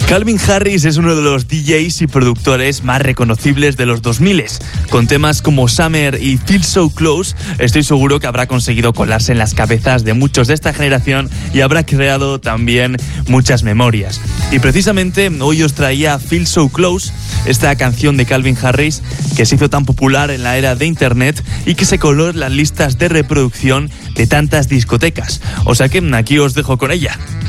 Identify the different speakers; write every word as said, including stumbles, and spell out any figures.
Speaker 1: Calvin Harris es uno de los D Js y productores más reconocibles de los dos mil. Con temas como Summer y Feel So Close, estoy seguro que habrá conseguido colarse en las cabezas de muchos de esta generación y habrá creado también muchas memorias. Y precisamente hoy os traía Feel So Close, esta canción de Calvin Harris que se hizo tan popular en la era de internet y que se coló en las listas de reproducción de tantas discotecas. O sea que aquí os dejo con ella.